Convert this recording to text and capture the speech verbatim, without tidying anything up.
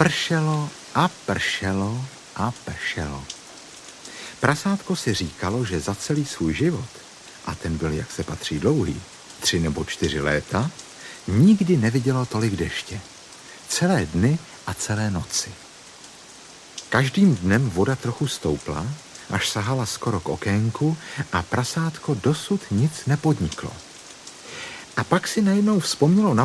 Pršelo a pršelo a pršelo. Prasátko si říkalo, že za celý svůj život, a ten byl, jak se patří, dlouhý, tři nebo čtyři léta, nikdy nevidělo tolik deště. Celé dny a celé noci. Každým dnem voda trochu stoupla, až sahala skoro k okénku a prasátko dosud nic nepodniklo. A pak si najednou vzpomnělo na